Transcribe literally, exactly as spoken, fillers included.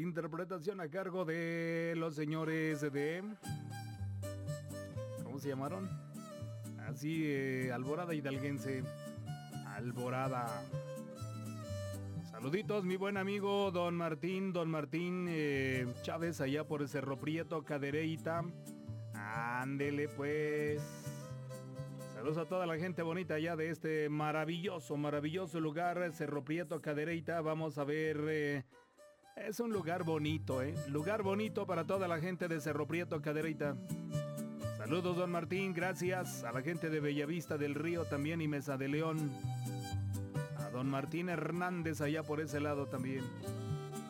interpretación a cargo de los señores de... ¿Cómo se llamaron? Así, eh, Alborada Hidalguense. Alborada. Saluditos, mi buen amigo Don Martín, Don Martín eh, Chávez, allá por el Cerro Prieto, Cadereyta. Ándele pues. Saludos a toda la gente bonita allá de este maravilloso, maravilloso lugar, Cerro Prieto, Cadereyta. Vamos a ver, eh, es un lugar bonito, ¿eh? Lugar bonito para toda la gente de Cerro Prieto, Cadereyta. Saludos, Don Martín, gracias a la gente de Bellavista del Río también y Mesa de León. A Don Martín Hernández allá por ese lado también.